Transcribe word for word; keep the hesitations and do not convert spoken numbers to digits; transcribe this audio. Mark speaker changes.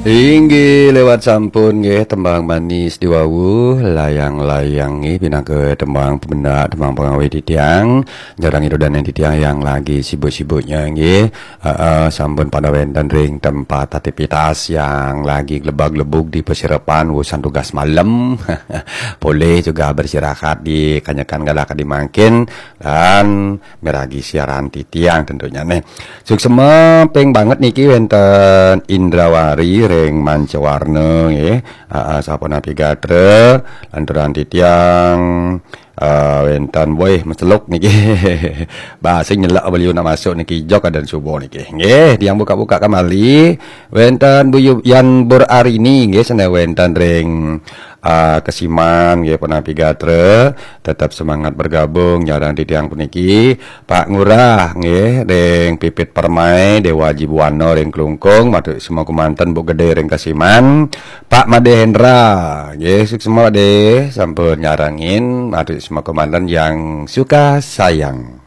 Speaker 1: Inggih lewat sampun nggih tembang manis diwawu layang-layang nggih pinangke tembang pebenak tembang pengawe titiang jarang itu dan titiang yang lagi sibuk-sibuknya nggih heeh sampun pada wonten ring tempat aktivitas yang lagi glebag-glebug di persirapan urusan tugas malam boleh juga beristirahat di kanyakan galak dimangkin dan meragi siaran titiang tentunya nih suksema peng banget niki wonten Indrawari ring Mancawarna nggih heeh sampun navigatre lantaran titiang uh, wonten boy meceluk niki bahasa nyelak beliau nak masuk niki jok dan subuh niki nggih diang buka-buka kembali wonten Bu Yan Burarini nggih sene wonten ring uh, Kesiman nggih pun navigatre tetap semangat bergabung jarang titiang puniki Pak Ngurah nggih ring Pipit Permai Dewa Jibuwana ring Klungkung matur semua kumanten Bu Gede ring Kasiman Pak Made Hendra nggih semua deh sampun nyarangin matur semua komandan yang suka sayang.